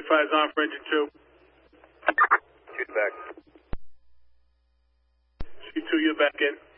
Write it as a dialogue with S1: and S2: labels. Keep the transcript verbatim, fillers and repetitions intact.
S1: Five is on for engine two.
S2: Shoot back.
S1: C two, you're back in.